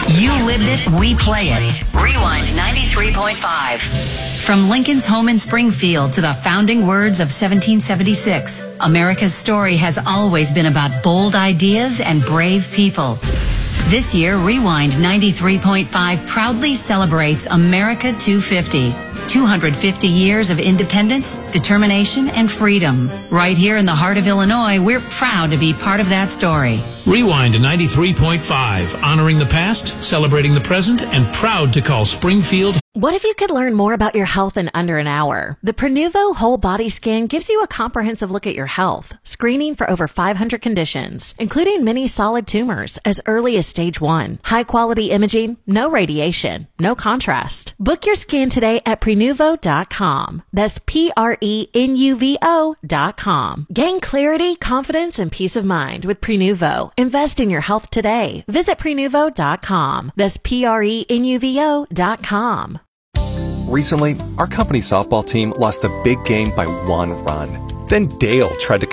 You lived it, we play it. Rewind 93.5. From Lincoln's home in Springfield to the founding words of 1776, America's story has always been about bold ideas and brave people. This year, Rewind 93.5 proudly celebrates America 250. 250 years of independence, determination, and freedom. Right here in the heart of Illinois, we're proud to be part of that story. Rewind 93.5, honoring the past, celebrating the present, and proud to call Springfield. What if you could learn more about your health in under an hour? The Prenuvo Whole Body Scan gives you a comprehensive look at your health, screening for over 500 conditions, including many solid tumors as early as stage 1. High-quality imaging, no radiation, no contrast. Book your scan today at Prenuvo.com. That's Prenuvo.com. Gain clarity, confidence, and peace of mind with Prenuvo. Invest in your health today. Visit Prenuvo.com. That's Prenuvo.com. Recently, our company softball team lost the big game by 1 run. Then Dale tried to